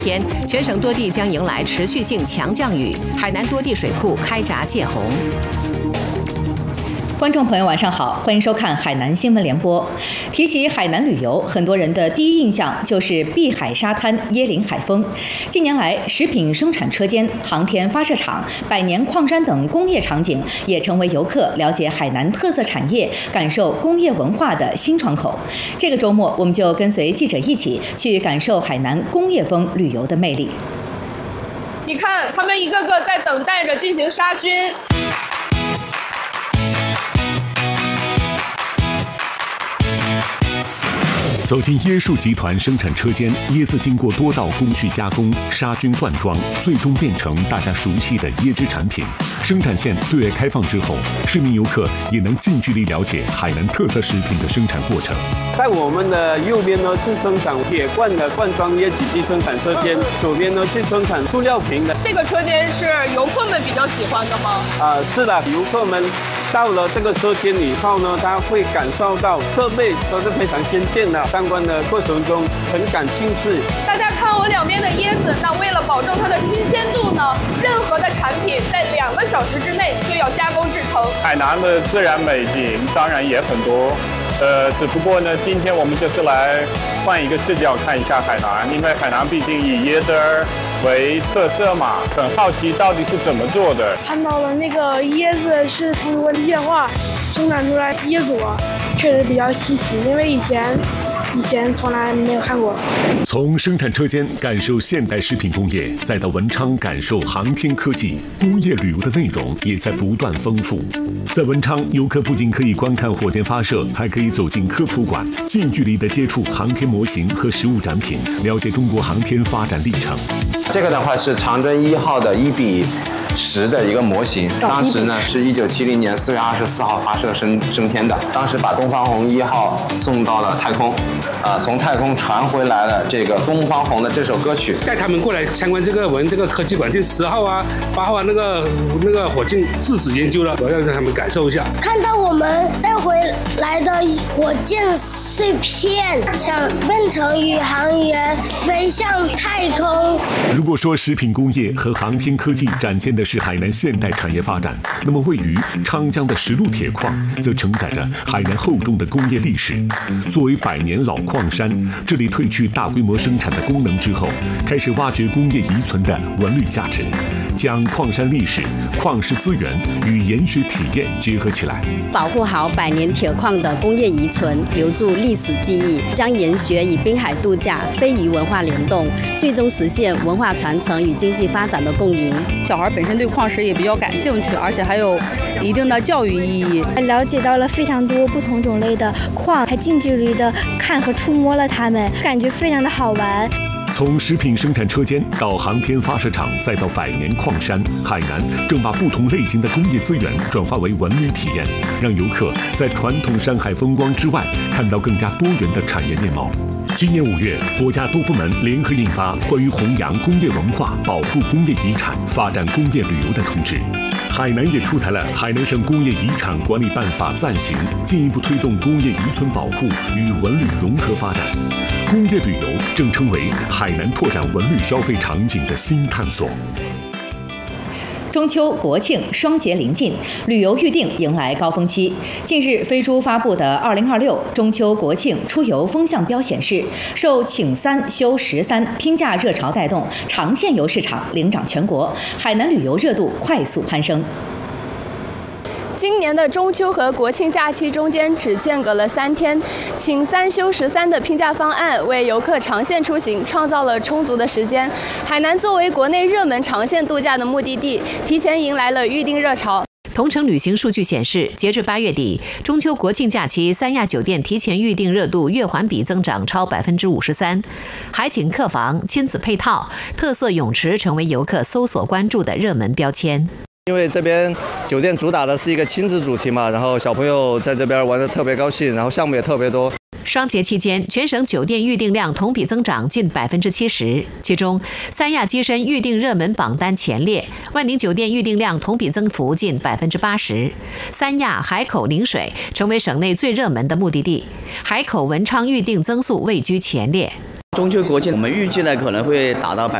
天，全省多地将迎来持续性强降雨，海南多地水库开闸泄洪。 观众朋友，晚上好，欢迎收看海南新闻联播。提起海南旅游，很多人的第一印象就是碧海沙滩、椰林海风。近年来，食品生产车间、航天发射场、百年矿山等工业场景也成为游客了解海南特色产业、感受工业文化的新窗口。这个周末，我们就跟随记者一起去感受海南工业风旅游的魅力。 你看，他们一个个在等待着进行杀菌。 走进椰树集团生产车间，椰子经过多道工序加工、杀菌灌装，最终变成大家熟悉的椰汁产品。生产线对外开放之后，市民游客也能近距离了解海南特色食品的生产过程。 在我们的右边呢是生产铁罐的罐装椰子机生产车间，左边呢是生产塑料瓶的。 这个车间是游客们比较喜欢的吗？ 是的，游客们到了这个车间以后呢，他会感受到设备都是非常先进的，相关的过程中很感兴趣。 大家看我两边的椰子，那为了保证它的新鲜度呢，任何的产品在2个小时之内就要加工制成。 海南的自然美景当然也很多，只不过呢，今天我们就是来换一个视角看一下海南，因为海南毕竟以椰汁儿为特色嘛，很好奇到底是怎么做的。 看到了那个椰子是通过液化生产出来椰果，确实比较稀奇，因为以前从来没有看过。 从生产车间感受现代食品工业，再到文昌感受航天科技，工业旅游的内容也在不断丰富。在文昌，游客不仅可以观看火箭发射，还可以走进科普馆，近距离的接触航天模型和实物展品，了解中国航天发展历程。 这个的话是长征1号的1:10的一个模型，当时呢是1970年4月24号发射升天的，当时把东方红1号送到了太空，从太空传回来了这个东方红的这首歌曲。 带他们过来参观这个科技馆，就10号啊、8号啊那个火箭自主研究了，我要让他们感受一下。 看到我们带回来的火箭碎片，想变成宇航员飞向太空。 如果说食品工业和航天科技展现的是海南现代产业发展，那么位于昌江的石路铁矿则承载着海南厚重的工业历史。作为100年老矿山，这里褪去大规模生产的功能之后，开始挖掘工业遗存的文旅价值，将矿山历史、矿石资源与研学体验结合起来， 保护好100年铁矿的工业遗存，留住历史记忆，将研学与滨海度假、非遗文化联动，最终实现文化传承与经济发展的共赢。 小孩本身对矿石也比较感兴趣，而且还有一定的教育意义。 了解到了非常多不同种类的矿，还近距离的看和触摸了它们，感觉非常的好玩。 从食品生产车间到航天发射场，再到100年矿山，海南正把不同类型的工业资源转化为文旅体验，让游客在传统山海风光之外，看到更加多元的产业面貌。今年5月，国家多部门联合印发关于弘扬工业文化、保护工业遗产、发展工业旅游的通知。海南也出台了《海南省工业遗产管理办法》暂行，进一步推动工业遗存保护与文旅融合发展。工业旅游正成为海南拓展文旅消费场景的新探索。 中秋、国庆双节临近，旅游预订迎来高峰期。近日，飞猪发布的2026中秋国庆出游风向标显示，受请3休13拼假热潮带动，长线游市场领涨全国，海南旅游热度快速攀升。 今年的中秋和国庆假期中间只间隔了3天，请3休13的拼假方案为游客长线出行创造了充足的时间。海南作为国内热门长线度假的目的地，提前迎来了预订热潮。 同程旅行数据显示，截至8月底，中秋国庆假期三亚酒店提前预订热度月环比增长超53%，海景客房、亲子配套、特色泳池成为游客搜索关注的热门标签。 因为这边酒店主打的是一个亲子主题嘛，然后小朋友在这边玩得特别高兴，然后项目也特别多。 双节期间，全省酒店预订量同比增长近70%，其中三亚跻身预订热门榜单前列，万宁酒店预订量同比增幅近80%。三亚、海口、陵水成为省内最热门的目的地，海口、文昌预订增速位居前列。 中秋国庆我们预计呢可能会达到